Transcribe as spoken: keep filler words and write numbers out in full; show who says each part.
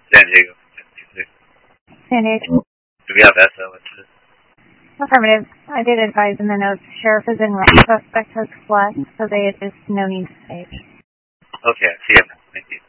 Speaker 1: San Diego.
Speaker 2: San Diego.
Speaker 1: Do we have S O?
Speaker 2: Affirmative. I did advise in the notes. Sheriff is in red. Suspect has fled, so they had just no need to stage.
Speaker 1: Okay, see you. Thank you.